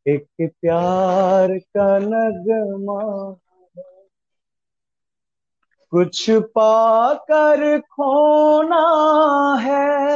एक प्यार का नगमा, कुछ पाकर खोना है।